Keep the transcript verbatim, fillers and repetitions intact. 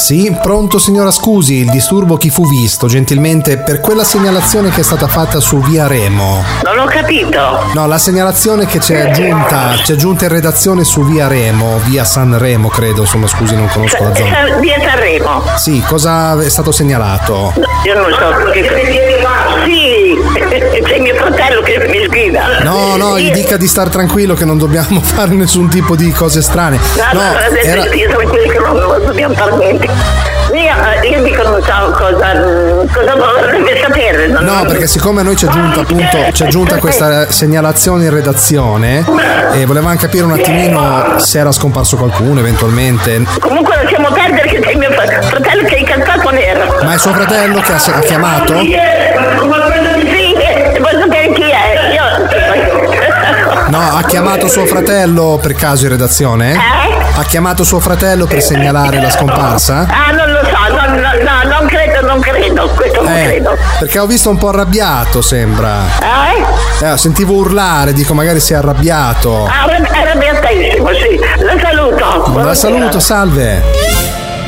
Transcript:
Sì, pronto signora, scusi, il disturbo chi fu visto, gentilmente, per quella segnalazione che è stata fatta su via Remo. Non ho capito. No, la segnalazione che ci è giunta, ci è giunta in redazione su via Remo, via Sanremo credo, insomma scusi, non conosco la zona. Sa- via Sanremo. Sì, cosa è stato segnalato? No, io non so. Sì, c'è mio fratello che mi sgrida. No, no, gli Io- dica di star tranquillo che non dobbiamo fare nessun tipo di cose strane. No, no, adesso era... io sono quelli che non, non dobbiamo fare niente. Io, io dico non so cosa, cosa dovrebbe sapere. Non No, perché siccome a noi ci è giunta appunto ci è giunta questa segnalazione in redazione e volevamo capire un attimino se era scomparso qualcuno eventualmente. Comunque lasciamo perdere che c'è mio fr- fratello che è incazzato nero. Ma è suo fratello che ha, ha chiamato? Sì, vuoi sapere chi è? Io... No, ha chiamato suo fratello per caso in redazione? Eh? Ha chiamato suo fratello per segnalare la scomparsa? Ah, non lo so, no, no, no, non credo, non credo, questo non Eh, credo. perché ho visto un po' arrabbiato, sembra. Eh? Eh, sentivo urlare, dico magari si è arrabbiato. Ah, è arrabbiatissimo, sì. La saluto. La Buonasera. saluto, salve.